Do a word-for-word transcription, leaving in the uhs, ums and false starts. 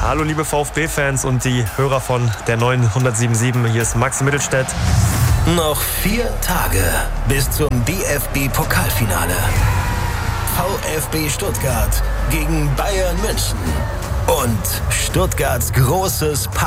Hallo liebe VfB-Fans und die Hörer von der neuen hundertsieben Hier ist Max Mittelstädt. Noch vier Tage bis zum D F B-Pokalfinale. VfB Stuttgart gegen Bayern München. Und Stuttgarts großes